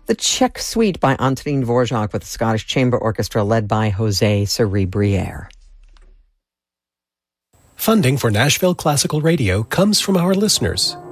The Czech Suite by Antonín Dvořák with the Scottish Chamber Orchestra led by José Cerebriere. Funding for Nashville Classical Radio comes from our listeners.